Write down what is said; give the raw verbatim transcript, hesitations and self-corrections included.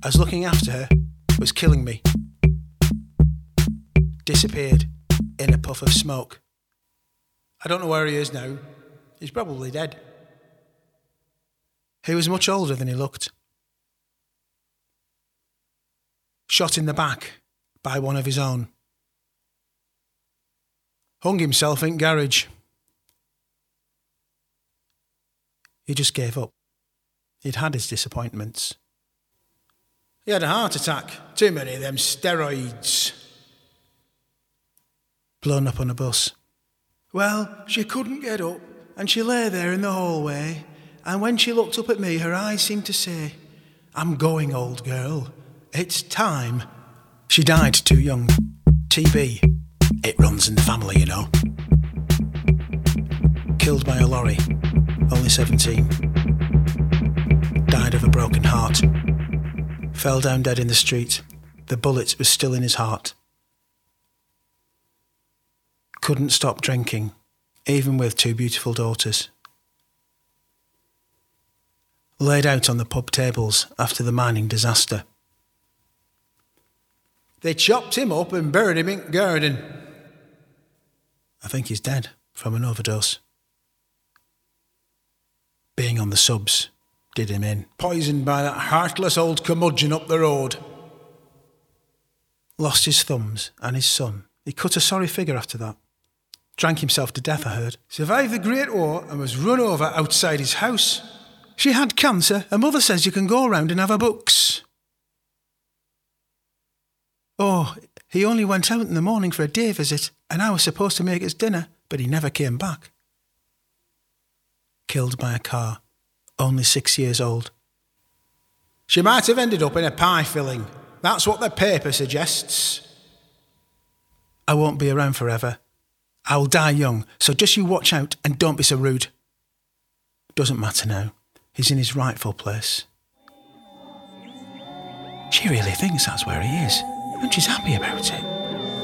as looking after her was killing me. Disappeared in a puff of smoke. I don't know where he is now. He's probably dead. He was much older than he looked. Shot in the back by one of his own. Hung himself in garage. He just gave up. He'd had his disappointments. He had a heart attack. Too many of them steroids. Blown up on a bus. Well, she couldn't get up, and she lay there in the hallway, and when she looked up at me, her eyes seemed to say, "I'm going, old girl. It's time." She died too young. T B. It runs in the family, you know. Killed by a lorry. Only seventeen. Died of a broken heart. Fell down dead in the street. The bullet was still in his heart. Couldn't stop drinking, even with two beautiful daughters. Laid out on the pub tables after the mining disaster. They chopped him up and buried him in the garden. I think he's dead from an overdose. Being on the subs did him in. Poisoned by that heartless old curmudgeon up the road. Lost his thumbs and his son. He cut a sorry figure after that. Drank himself to death, I heard. Survived the Great War and was run over outside his house. She had cancer. Her mother says you can go around and have her books. Oh, he only went out in the morning for a day visit, and I was supposed to make his dinner, but he never came back. Killed by a car, only six years old. She might have ended up in a pie filling. That's what the paper suggests. I won't be around forever. I will die young, so just you watch out and don't be so rude. Doesn't matter now. He's in his rightful place. She really thinks that's where he is, and she's happy about it.